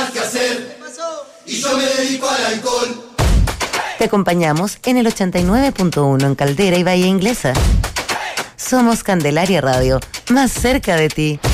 más que hacer y yo me dedico al alcohol. Te acompañamos en el 89.1 en Caldera y Bahía Inglesa. Somos Candelaria Radio, más cerca de ti.